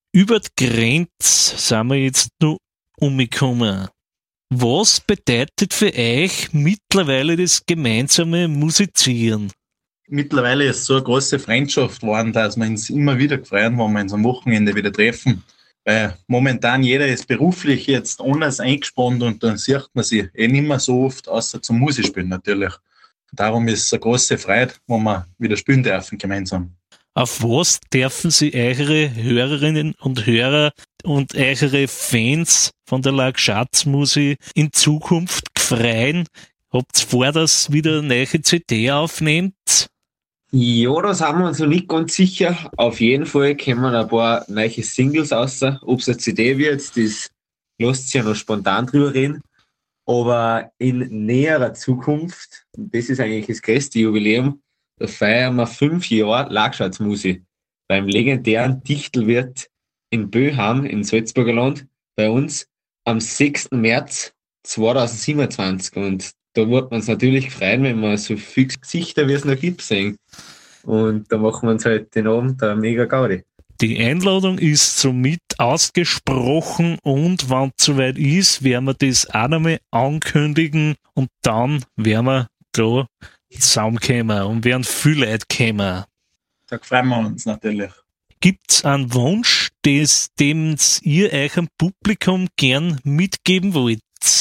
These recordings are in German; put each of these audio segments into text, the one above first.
Über die Grenze sind wir jetzt noch umgekommen. Was bedeutet für euch mittlerweile das gemeinsame Musizieren? Mittlerweile ist so eine große Freundschaft geworden, dass wir uns immer wieder freuen, wenn wir uns am Wochenende wieder treffen. Weil momentan jeder ist beruflich jetzt anders eingespannt und dann sieht man sich nicht mehr so oft, außer zum Musikspielen natürlich. Darum ist es eine große Freude, wenn wir wieder spielen dürfen gemeinsam. Auf was dürfen Sie eure Hörerinnen und Hörer und eure Fans von der Lack-Schatz-Musik in Zukunft freuen? Habt ihr vor, dass wieder eine neue CD aufnehmt? Ja, da sind wir uns noch nicht ganz sicher. Auf jeden Fall kommen ein paar neue Singles raus. Ob es eine CD wird, das lässt sich ja noch spontan drüber reden. Aber in näherer Zukunft, und das ist eigentlich das größte Jubiläum, da feiern wir 5 Jahre Lack-Schatz-Musik beim legendären Dichtelwirt in Böham im Salzburger Land bei uns am 6. März 2027. Und da wird man uns natürlich freuen, wenn wir so viele Gesichter, wie es noch gibt, sehen. Und da machen wir uns halt den Abend eine mega Gaudi. Die Einladung ist somit ausgesprochen und wenn es soweit ist, werden wir das auch nochmal ankündigen und dann werden wir da zusammenkommen und werden viele Leute kommen. Da freuen wir uns natürlich. Gibt's einen Wunsch, dem ihr eurem Publikum gern mitgeben wollt?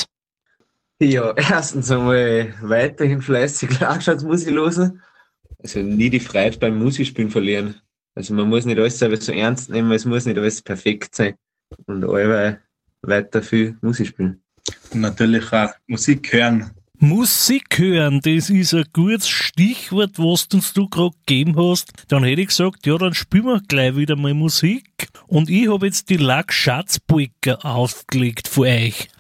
Ja, erstens einmal weiterhin fleißig Lack-Schatz-Musik hören. Also nie die Freude beim Musikspielen verlieren. Also man muss nicht alles selber so ernst nehmen, es muss nicht alles perfekt sein. Und allweil weiter viel Musik spielen. Und natürlich auch Musik hören. Musik hören, das ist ein gutes Stichwort, was du uns gerade gegeben hast. Dann hätte ich gesagt, ja, dann spielen wir gleich wieder mal Musik. Und ich habe jetzt die Lack-Schatz-Polka aufgelegt für euch.